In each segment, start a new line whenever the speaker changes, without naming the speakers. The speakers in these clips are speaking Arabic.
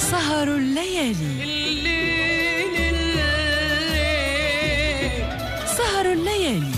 سهر الليالي. سهر الليالي.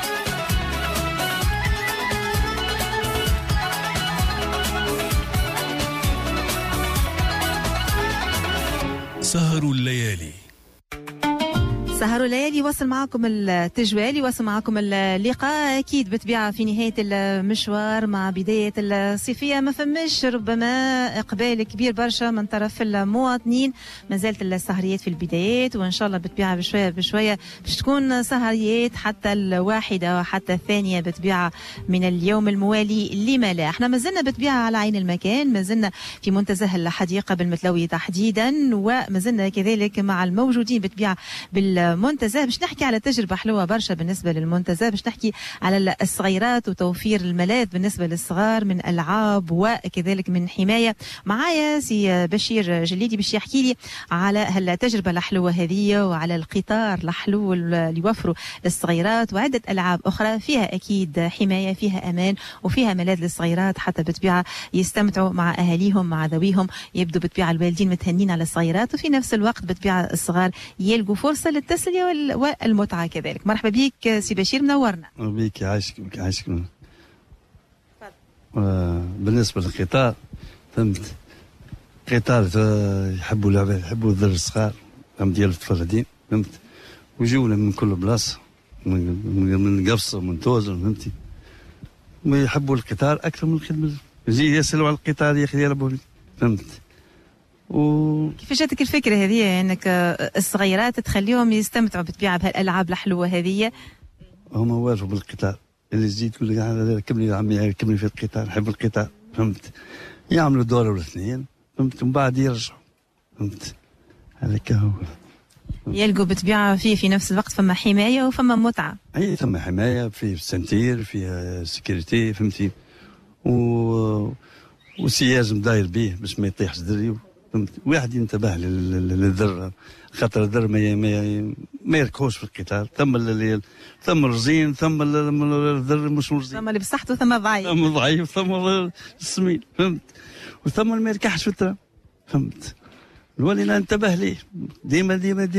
سهر الليالي.
سهر الليالي وصل معكم التجوال، وصل معكم اللقاء أكيد بتبيع في نهاية المشوار مع بداية الصيفية. ما فمش ربما إقبال كبير برشا من طرف المواطنين، ما زالت السهريات في البدايات، وإن شاء الله بتبيع بشوية بشوية باش تكون سهريات حتى الواحدة وحتى الثانية بتبيع من اليوم الموالي. لما لا؟ احنا ما زلنا بتبيع على عين المكان، ما زلنا في منتزه الحديقة بالمتلوي تحديدا، وما زلنا كذلك مع الموجودين بتبيع بالمنتزه. باش نحكي على تجربة حلوة برشا بالنسبة للمنتزه، باش نحكي على الصغيرات وتوفير الملاذ بالنسبة للصغار من ألعاب وكذلك من حماية. معايا سي بشير جليدي باش يحكي لي على هالتجربة الحلوة هذه وعلى القطار الحلو اللي يوفروا للصغيرات، وعدة ألعاب أخرى فيها أكيد حماية، فيها أمان، وفيها ملاذ للصغيرات حتى بتبيع يستمتعوا مع أهاليهم مع ذويهم. يبدو بتبيع الوالدين متهنين على الصغيرات، وفي نفس الوقت بتبيع الصغار يلقوا فرصة للتسلية والمتعة كذلك. مرحبا بك سي بشير، منورنا.
بك، يعيشك. بالنسبة للقطار، فهمت، قطار يحبوا العباد، يحبوا الذر الصغار، فهمت، ديال الفردين، فهمت، ويجونا من كل بلاصة، من قفصة ومن توزن، فهمتي، ويحبوا القطار أكثر من الخدمة. يجي يسألوا على القطار يا أخي يربوا، فهمت.
كيفاش جاتك الفكرة هذه انك الصغيرات تخليهم يستمتعوا بتبيع بهالالعاب الحلوة هذه؟
هما واجبوا بالقطار، اللي تجي تقول لك ركبني يا عمي، ركبني في القطار، نحب القطار، فهمت، يعملوا دورة ولا اثنين، فهمت، ومن بعد يرجعوا، فهمت، هذاك هو.
يلقوا بتبيع فيه في نفس الوقت فما حماية وفما متعة.
اي ثم حماية، فيه سنتير، فيه سكيورتي، فهمتي، وسياج مداير به باش ما يطيحش دري، فهمت، واحد ينتبه للذر، خاطر الذر ما يركوش في القطار. ثم الرزين، ثم الذر مش مرزين،
ثم اللي بصحته، ثم ضعيف،
ثم السمين، فهمت، وثم اللي ما يركحش في الترام، فهمت. نولي ننتبه ليه ديما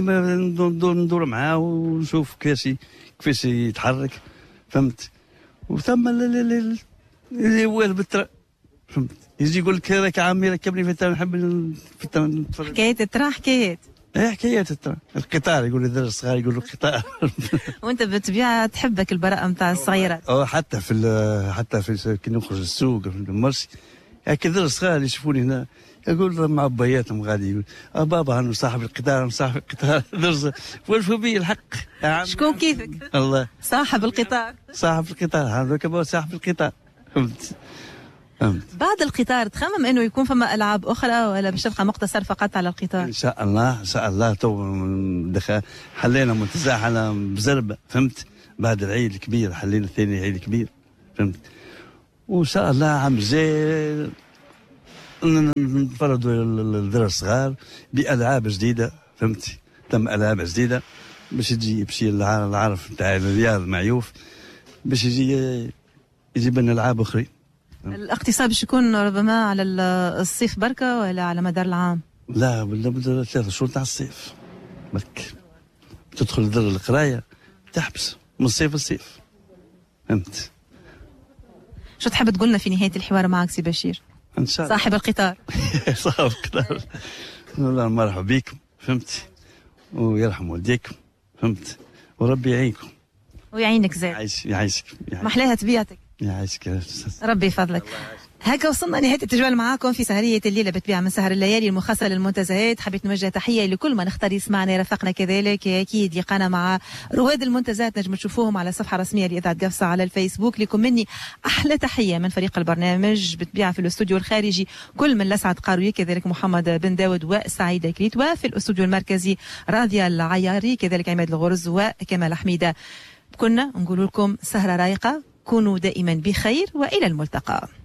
ندور معاه ونشوف كيفاش يتحرك، فهمت، وثم اللي هو بالترام، فهمت، يجي يقول لك راك عمي ركبني في الترام، نحب في الترام نتفرج.
حكاية الترام،
حكايات الترام. القطار يقول الذر الصغار يقول له القطار.
وانت بتبيع تحبك البراءة نتاع الصغيرات.
حتى في كي نخرج السوق في المرسي، هكا الذر الصغار يشوفوني هنا يقول مع بياتهم غادي يقول بابا انا صاحب القطار، صاحب القطار. وقفوا بي الحق.
شكون كيفك؟
الله
صاحب القطار.
هذاك هو صاحب القطار، فهمت.
بعد القطار تخمم انه يكون فما العاب اخرى، ولا باش تبقى مقتصر فقط على القطار؟
ان شاء الله تو حلينا منتزه على بزربه، فهمت، بعد العيد الكبير حلينا ثاني عيد كبير، فهمت، وان شاء الله عام جاي نفرضوا الذر الصغار بألعاب جديدة، فهمتي، تم ألعاب جديدة باش يجي العرف نتاع الرياض معيوف، باش يجيب لنا ألعاب أخرى.
الاقتصاد باش يكون ربما على الصيف بركة ولا على مدار العام؟
لا، بدا 3 شهور تاع الصيف برك، تدخل الذر القراية تحبس من الصيف للصيف، فهمت.
شو تحب تقول لنا في نهاية الحوار معك سي بشير؟
ان شاء الله
صاحب القطار.
صاحب القطار، والله مرحبا بكم، فهمتي، ويرحم والديكم، فهمت، وربي يعينكم
ويعينك زاد.
يعيشك
محلاها تبيعتك.
يعيشك
ربي يفضلك. هكا وصلنا نهاية التجوال معاكم في سهرية الليلة بتبيع من سهر الليالي المخصصة للمنتزهات. حبيت نوجه تحية لكل من اختار يسمعنا يرافقنا كذلك، أكيد يقانا مع رواد المنتزهات، نجم تشوفوهم على الصفحة الرسمية لإذاعة قفصة على الفيسبوك. لكم مني أحلى تحية من فريق البرنامج بتبيع في الاستوديو الخارجي كل من لسعد قاروي، كذلك محمد بن داود وسعيدة كريت، وفي الاستوديو المركزي راضية العياري، كذلك عماد الغرز وكمال حميدة. كنا نقول لكم سهرة رايقة، كونوا دائما بخير وإلى الملتقى.